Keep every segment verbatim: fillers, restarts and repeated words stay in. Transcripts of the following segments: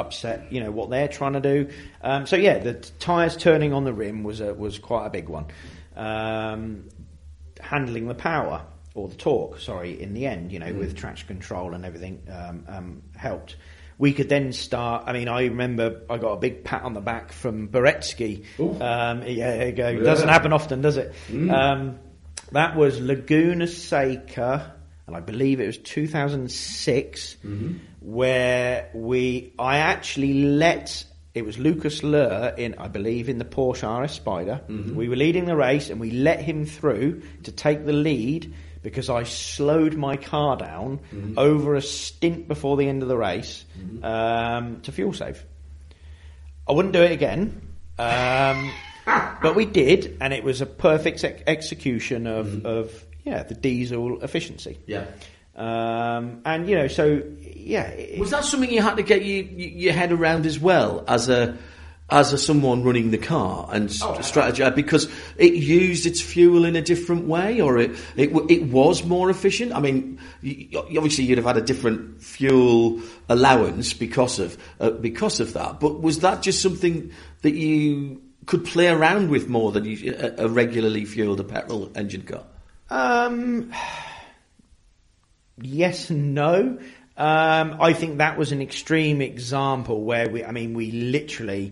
upset, you know, what they're trying to do. Um, so yeah, the t- tyres turning on the rim was a, was quite a big one. Um, handling the power or the torque, sorry, in the end, you know, mm. with traction control and everything um, um, helped. We could then start. I mean, I remember I got a big pat on the back from Boretsky. Um, yeah, there you go. Yeah. Doesn't happen often, does it? Mm. Um, that was Laguna Seca, and I believe it was two thousand six, mm-hmm. where we. I actually let. It was Lucas Lurr in, I believe, in the Porsche R S Spider. Mm-hmm. We were leading the race, and we let him through to take the lead. Because I slowed my car down mm-hmm. over a stint before the end of the race mm-hmm. um, to fuel save. I wouldn't do it again, um, but we did, and it was a perfect ex- execution of, mm-hmm. of yeah the diesel efficiency. Yeah, um, and you know, so yeah, it, was that something you had to get you, you, your head around as well as a. As a someone running the car and oh, strategy, because it used its fuel in a different way, or it it, it was more efficient. I mean, you, obviously you'd have had a different fuel allowance because of uh, because of that. But was that just something that you could play around with more than you, a, a regularly fueled a petrol engine car? Um, yes and no. Um, I think that was an extreme example where we. I mean, we literally.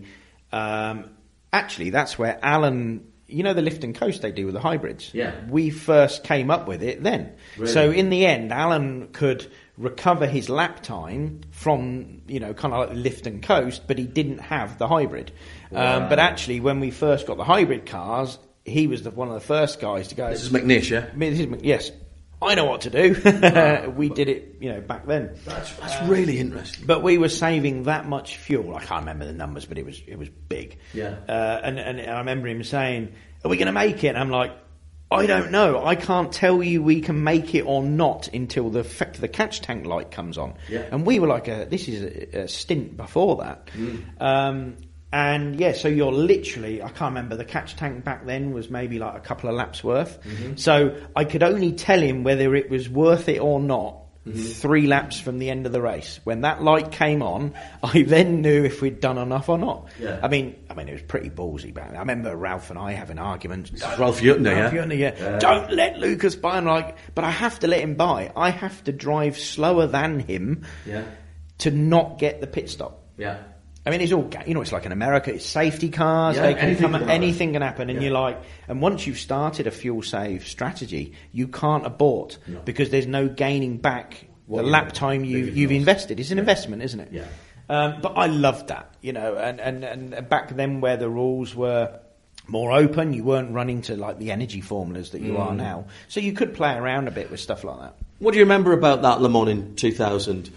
Um, actually, that's where Alan, you know, the lift and coast they do with the hybrids. Yeah. We first came up with it then. Really? So in the end, Alan could recover his lap time from, you know, kind of like lift and coast, but he didn't have the hybrid. Wow. Um, but actually, when we first got the hybrid cars, he was the, one of the first guys to go. This is McNish, yeah? This is, yes. I know what to do. Wow. We did it, you know, back then. That's, that's uh, really interesting. But we were saving that much fuel. I can't remember the numbers, but it was it was big. Yeah. Uh, and, and I remember him saying, "Are we going to make it?" And I'm like, "I don't know. I can't tell you we can make it or not until the the catch tank light comes on." Yeah. And we were like, a, "This is a, a stint before that." Mm. Um, And yeah, so you're literally, I can't remember, the catch tank back then was maybe like a couple of laps worth. Mm-hmm. So I could only tell him whether it was worth it or not mm-hmm. three laps from the end of the race. When that light came on, I then knew if we'd done enough or not. Yeah. I mean, I mean, it was pretty ballsy back then. I remember Ralph and I having arguments. Ralph Yutner, Ralph yeah? Yutner, yeah. yeah. Don't let Lucas buy. And like, but I have to let him buy. I have to drive slower than him yeah. to not get the pit stop. Yeah. I mean, it's all, you know, it's like in America, it's safety cars, yeah, they can anything come, can anything can happen, and yeah. you're like, and once you've started a fuel save strategy, you can't abort no. because there's no gaining back what the lap time you, you've invested. It's an yeah. investment, isn't it? Yeah. Um, but I loved that, you know, and, and, and back then where the rules were more open, you weren't running to like the energy formulas that you mm. are now. So you could play around a bit with stuff like that. What do you remember about that Le Mans in two thousand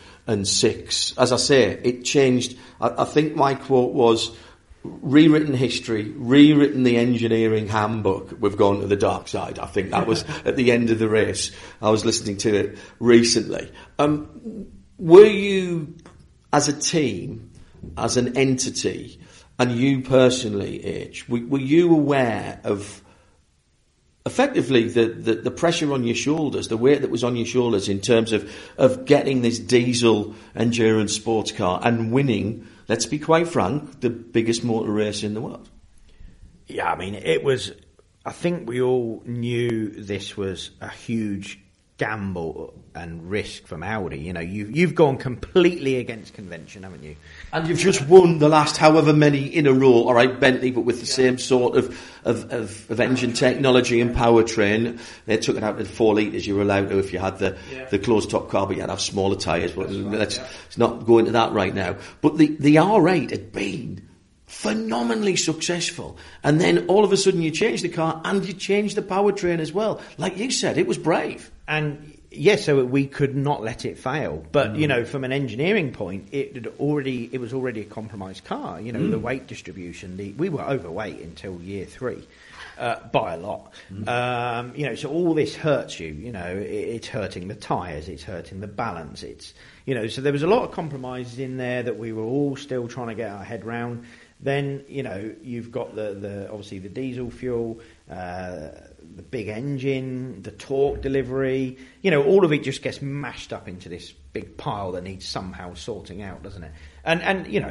six? As I say, it changed. I, I think my quote was, rewritten history, rewritten the engineering handbook, we've gone to the dark side. I think that was at the end of the race. I was listening to it recently. Um, were you, as a team, as an entity, and you personally, H, were, were you aware of effectively the, the, the pressure on your shoulders, the weight that was on your shoulders in terms of, of getting this diesel endurance sports car and winning, let's be quite frank, the biggest motor race in the world? Yeah, I mean, it was, I think we all knew this was a huge gamble and risk from Audi. You know, you've, you've gone completely against convention, haven't you? And you've just won the last however many in a row, all right, Bentley, but with the same sort of, of, of, of engine technology and powertrain. They took it out to four litres. You were allowed to if you had the, yeah. the closed-top car, but you had to have smaller tyres. But right, let's, yeah. let's not go into that right now. But the, the R eight had been phenomenally successful. And then all of a sudden you change the car and you change the powertrain as well. Like you said, it was brave. And yes, so we could not let it fail. But, mm. you know, from an engineering point, it had already it was already a compromised car. You know, mm. the weight distribution, the, we were overweight until year three. Uh, by a lot. Mm. Um, you know, so all this hurts you, you know, it, it's hurting the tyres, it's hurting the balance, it's, you know, so there was a lot of compromises in there that we were all still trying to get our head round. Then, you know, you've got the, the obviously the diesel fuel, uh, the big engine, the torque delivery, you know, all of it just gets mashed up into this big pile that needs somehow sorting out, doesn't it? And, and you know,